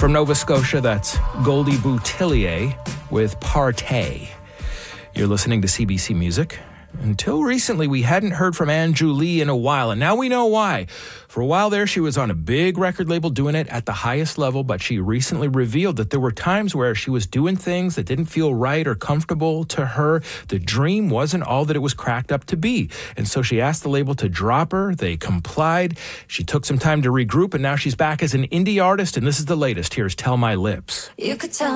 From Nova Scotia, that's Goldie Boutillier with Partey. You're listening to CBC Music. Until recently, we hadn't heard from Anju Lee in a while, and now we know why. For a while there, she was on a big record label doing it at the highest level, but she recently revealed that there were times where she was doing things that didn't feel right or comfortable to her. The dream wasn't all that it was cracked up to be, and so she asked the label to drop her. They complied. She took some time to regroup, and now she's back as an indie artist, and this is the latest. Here's Tell My Lips. You could tell